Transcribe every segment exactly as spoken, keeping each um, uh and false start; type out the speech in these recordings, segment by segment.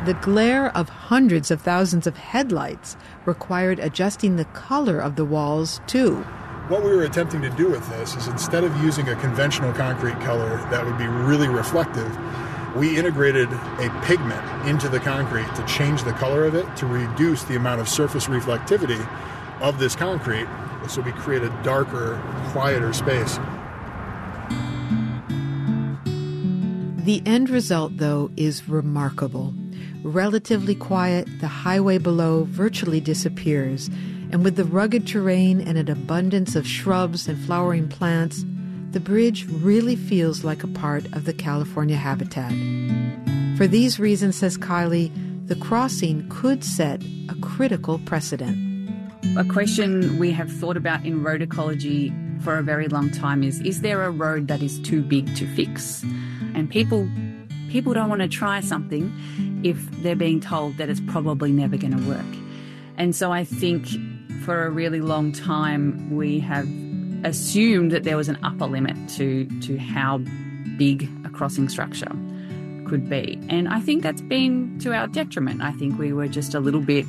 The glare of hundreds of thousands of headlights required adjusting the color of the walls, too. What we were attempting to do with this is, instead of using a conventional concrete color that would be really reflective, we integrated a pigment into the concrete to change the color of it, to reduce the amount of surface reflectivity of this concrete, so we create a darker, quieter space. The end result, though, is remarkable. Relatively quiet, the highway below virtually disappears, and with the rugged terrain and an abundance of shrubs and flowering plants, the bridge really feels like a part of the California habitat. For these reasons, says Kylie, the crossing could set a critical precedent. A question we have thought about in road ecology for a very long time is, is there a road that is too big to fix? And people people don't want to try something if they're being told that it's probably never going to work. And so I think for a really long time we have assumed that there was an upper limit to, to how big a crossing structure could be. And I think that's been to our detriment. I think we were just a little bit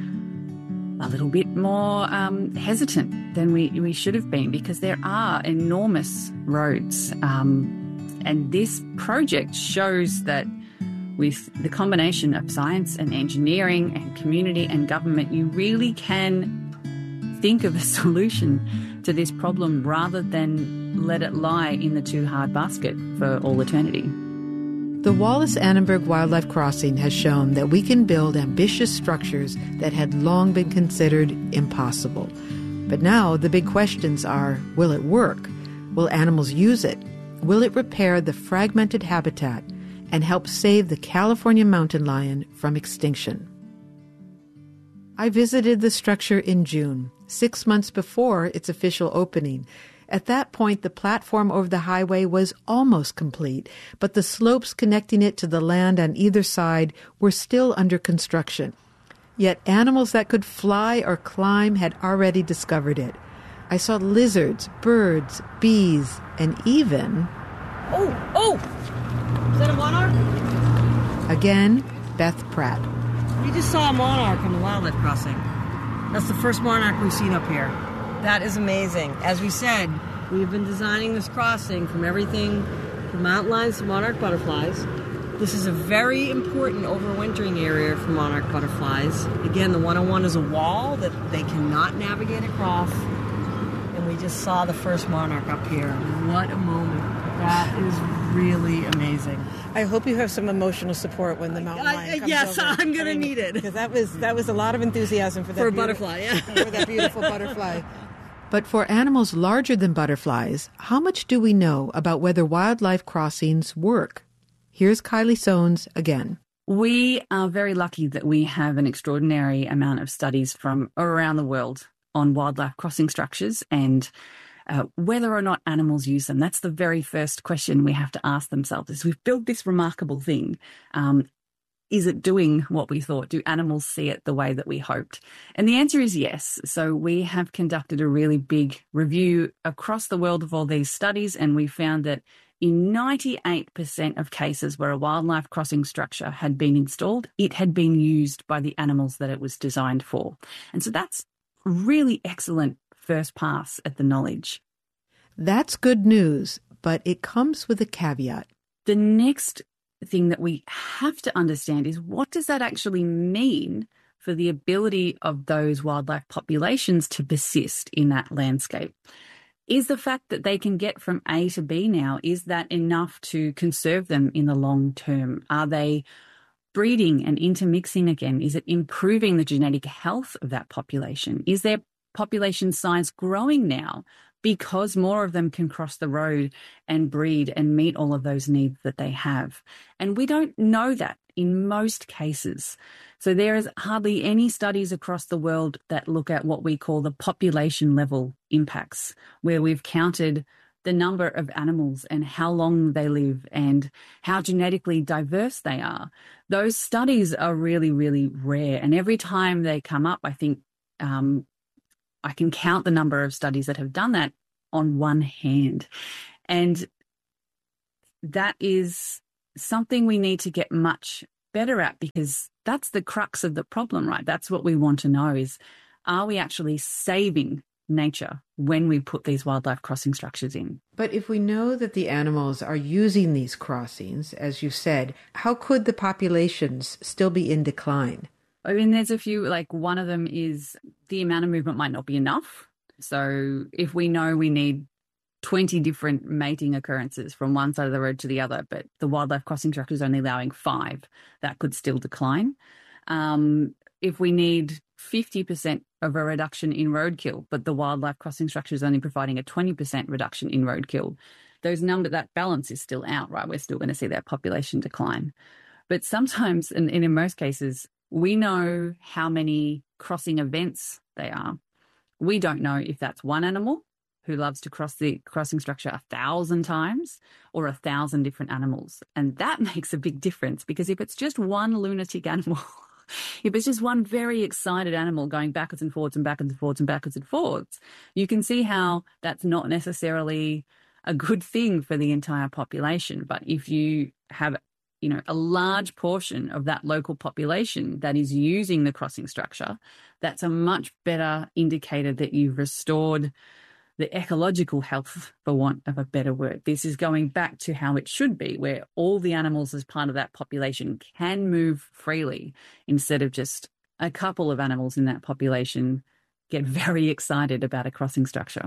a little bit more um, hesitant than we, we should have been, because there are enormous roads. Um, and this project shows that with the combination of science and engineering and community and government, you really can think of a solution to this problem rather than let it lie in the too hard basket for all eternity. The Wallace-Annenberg Wildlife Crossing has shown that we can build ambitious structures that had long been considered impossible. But now the big questions are, will it work? Will animals use it? Will it repair the fragmented habitat and help save the California mountain lion from extinction? I visited the structure in June, six months before its official opening. At that point, the platform over the highway was almost complete, but the slopes connecting it to the land on either side were still under construction. Yet animals that could fly or climb had already discovered it. I saw lizards, birds, bees, and even... Oh, oh! Is that a monarch? Again, Beth Pratt. We just saw a monarch on the wildlife crossing. That's the first monarch we've seen up here. That is amazing. As we said, we've been designing this crossing from everything from mountain lions to monarch butterflies. This is a very important overwintering area for monarch butterflies. Again, the one oh one is a wall that they cannot navigate across. And we just saw the first monarch up here. What a moment. That is really amazing. I hope you have some emotional support when the mountain lion comes yes, over. Yes, I'm going I to mean, need it. Because that was, that was a lot of enthusiasm for that For a beautiful, butterfly, yeah. for that beautiful butterfly. But for animals larger than butterflies, how much do we know about whether wildlife crossings work? Here's Kylie Soanes again. We are very lucky that we have an extraordinary amount of studies from around the world on wildlife crossing structures and uh, whether or not animals use them. That's the very first question we have to ask themselves is, we've built this remarkable thing. Um, Is it doing what we thought? Do animals see it the way that we hoped? And the answer is yes. So we have conducted a really big review across the world of all these studies, and we found that in ninety-eight percent of cases where a wildlife crossing structure had been installed, it had been used by the animals that it was designed for. And so that's really excellent first pass at the knowledge. That's good news, but it comes with a caveat. The next thing that we have to understand is, what does that actually mean for the ability of those wildlife populations to persist in that landscape? Is the fact that they can get from A to B now, is that enough to conserve them in the long term? Are they breeding and intermixing again? Is it improving the genetic health of that population? Is their population size growing now because more of them can cross the road and breed and meet all of those needs that they have? And we don't know that in most cases. So there is hardly any studies across the world that look at what we call the population level impacts, where we've counted the number of animals and how long they live and how genetically diverse they are. Those studies are really, really rare. And every time they come up, I think um, I can count the number of studies that have done that on one hand. And that is something we need to get much better at, because that's the crux of the problem, right? That's what we want to know is, are we actually saving nature when we put these wildlife crossing structures in? But if we know that the animals are using these crossings, as you said, how could the populations still be in decline? I mean, there's a few, like one of them is the amount of movement might not be enough. So if we know we need twenty different mating occurrences from one side of the road to the other, but the wildlife crossing structure is only allowing five, that could still decline. Um, if we need fifty percent of a reduction in roadkill, but the wildlife crossing structure is only providing a twenty percent reduction in roadkill, those number, that balance is still out, right? We're still going to see that population decline. But sometimes, and, and in most cases, we know how many crossing events they are. We don't know if that's one animal who loves to cross the crossing structure a thousand times or a thousand different animals. And that makes a big difference, because if it's just one lunatic animal, if it's just one very excited animal going backwards and forwards and backwards and forwards and backwards and forwards, you can see how that's not necessarily a good thing for the entire population. But if you have, you know, a large portion of that local population that is using the crossing structure, that's a much better indicator that you've restored the ecological health, for want of a better word. This is going back to how it should be, where all the animals as part of that population can move freely, instead of just a couple of animals in that population get very excited about a crossing structure.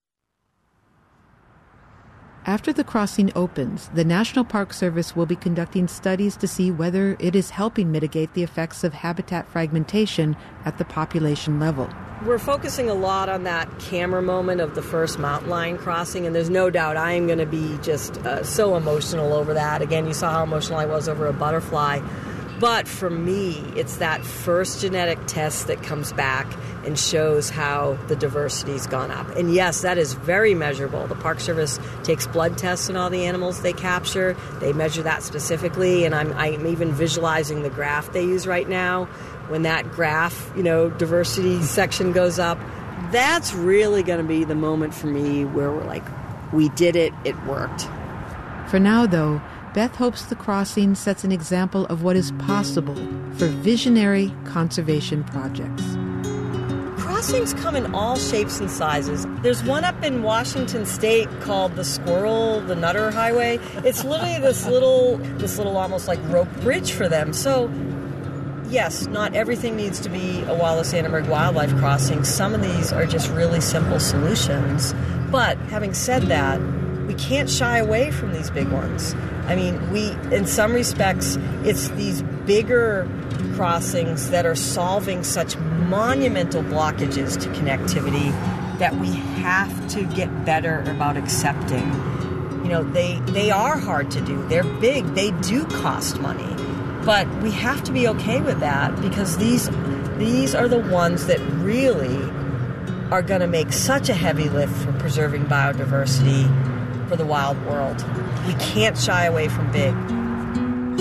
After the crossing opens, the National Park Service will be conducting studies to see whether it is helping mitigate the effects of habitat fragmentation at the population level. We're focusing a lot on that camera moment of the first mountain lion crossing, and there's no doubt I am going to be just uh, so emotional over that. Again, you saw how emotional I was over a butterfly. But for me, it's that first genetic test that comes back and shows how the diversity's gone up. And yes, that is very measurable. The Park Service takes blood tests on all the animals they capture. They measure that specifically, and I'm, I'm even visualizing the graph they use right now. When that graph, you know, diversity section goes up, that's really going to be the moment for me where we're like, we did it, it worked. For now, though, Beth hopes the crossing sets an example of what is possible for visionary conservation projects. Crossings come in all shapes and sizes. There's one up in Washington State called the Squirrel, the Nutter Highway. It's literally this little, this little almost like rope bridge for them. So, yes, not everything needs to be a Wallace-Annenberg wildlife crossing. Some of these are just really simple solutions. But having said that, we can't shy away from these big ones. I mean, we, in some respects, it's these bigger crossings that are solving such monumental blockages to connectivity that we have to get better about accepting. You know, they, they are hard to do. They're big. They do cost money. But we have to be okay with that, because these, these are the ones that really are going to make such a heavy lift for preserving biodiversity for the wild world. We can't shy away from big.